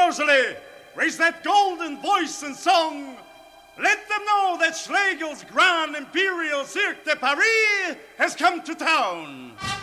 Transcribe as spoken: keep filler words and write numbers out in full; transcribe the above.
Rosalie, raise that golden voice and song. Let them know that Schlegel's Grand Imperial Cirque de Paris has come to town.